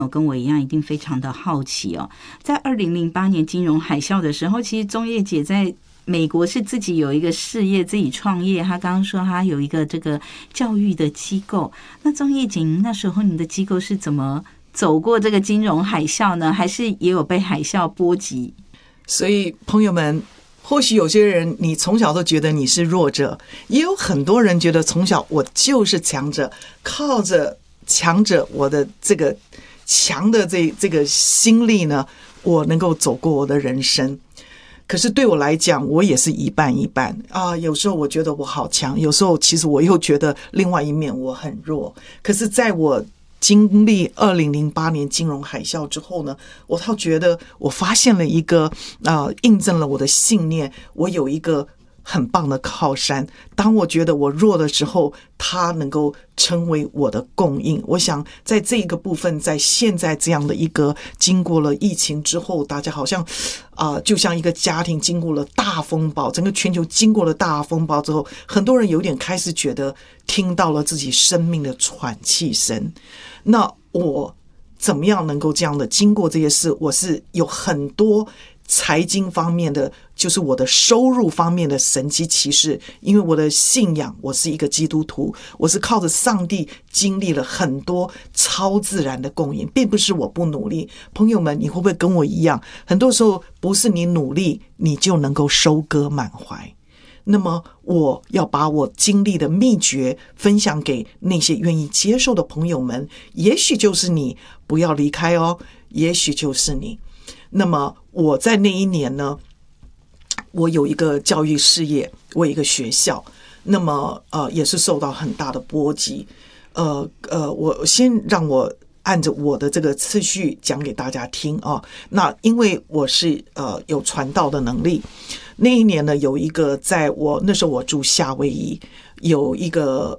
跟我一样一定非常的好奇哦。在2008年金融海啸的时候，其实中叶姐在美国是自己有一个事业，自己创业。她刚刚说她有一个这个教育的机构。那中叶姐，那时候你的机构是怎么走过这个金融海啸呢？还是也有被海啸波及？ 所以朋友们，或许有些人你从小都觉得你是弱者，也有很多人觉得从小我就是强者，靠着强者我的这个强的这个心力呢，我能够走过我的人生。可是对我来讲，我也是一半一半啊。有时候我觉得我好强，有时候其实我又觉得另外一面我很弱。可是在我经历2008年金融海啸之后呢，我倒觉得我发现了一个印证了我的信念，我有一个很棒的靠山。当我觉得我弱的时候，它能够成为我的供应。我想在这一个部分，在现在这样的一个经过了疫情之后，大家好像就像一个家庭经过了大风暴，整个全球经过了大风暴之后，很多人有点开始觉得听到了自己生命的喘气声。那我怎么样能够这样的经过这些事？我是有很多财经方面的，就是我的收入方面的神迹奇事。因为我的信仰，我是一个基督徒，我是靠着上帝经历了很多超自然的供应，并不是我不努力。朋友们，你会不会跟我一样，很多时候不是你努力你就能够收割满怀？那么我要把我经历的秘诀分享给那些愿意接受的朋友们，也许就是你，不要离开哦，也许就是你。那么我在那一年呢，我有一个教育事业，我有一个学校，那么也是受到很大的波及。我先让我按着我的这个次序讲给大家听啊。那因为我是有传道的能力，那一年呢，有一个那时候我住夏威夷，有一个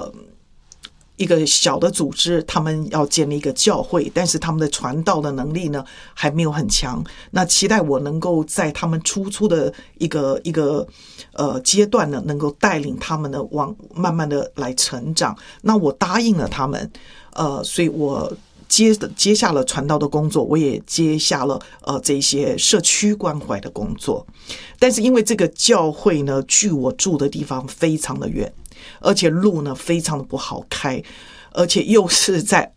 小的组织，他们要建立一个教会，但是他们的传道的能力呢还没有很强。那期待我能够在他们初的一个阶段呢，能够带领他们呢往慢慢的来成长。那我答应了他们，所以我接下了传道的工作，我也接下了这些社区关怀的工作。但是因为这个教会呢，距我住的地方非常的远，而且路呢非常的不好开，而且又是在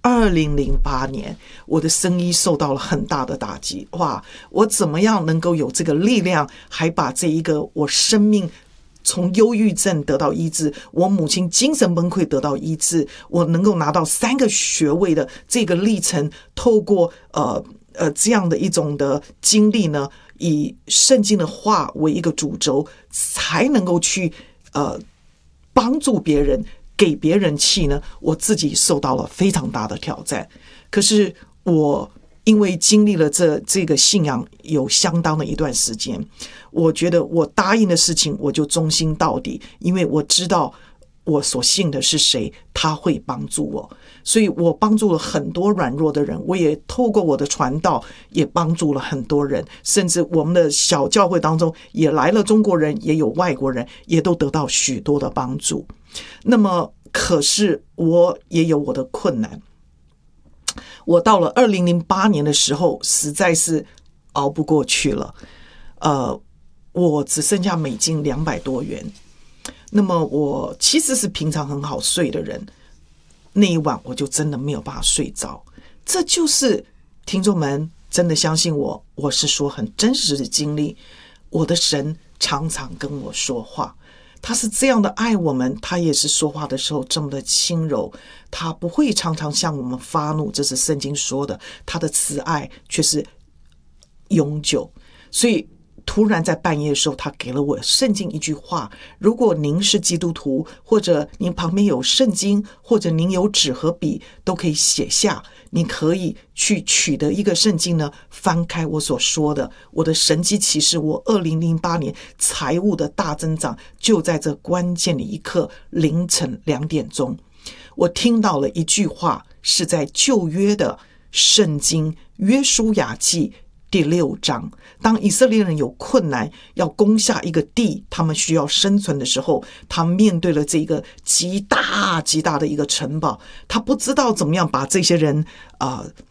2008年，我的生意受到了很大的打击。哇，我怎么样能够有这个力量，还把这一个我生命从忧郁症得到医治，我母亲精神崩溃得到医治，我能够拿到3个学位的这个历程，透过这样的一种的经历呢，以圣经的话为一个主轴，才能够去帮助别人，给别人气呢，我自己受到了非常大的挑战。可是我因为经历了这个信仰有相当的一段时间，我觉得我答应的事情我就忠心到底，因为我知道我所信的是谁，他会帮助我。所以我帮助了很多软弱的人，我也透过我的传道也帮助了很多人，甚至我们的小教会当中也来了中国人，也有外国人，也都得到许多的帮助。那么可是我也有我的困难，我到了2008年的时候实在是熬不过去了，我只剩下美金200多元。那么我其实是平常很好睡的人，那一晚我就真的没有办法睡着。这就是听众们真的相信我，我是说很真实的经历。我的神常常跟我说话，他是这样的爱我们，他也是说话的时候这么的轻柔，他不会常常向我们发怒，这是圣经说的，他的慈爱却是永久。所以突然在半夜的时候，他给了我圣经一句话，如果您是基督徒，或者您旁边有圣经，或者您有纸和笔，都可以写下，你可以去取得一个圣经呢，翻开我所说的我的神迹奇事，我2008年财务的大增长，就在这关键的一刻，凌晨2点钟，我听到了一句话，是在旧约的圣经约书亚记第6章，当以色列人有困难要攻下一个地，他们需要生存的时候，他面对了这个极大极大的一个城堡，他不知道怎么样把这些人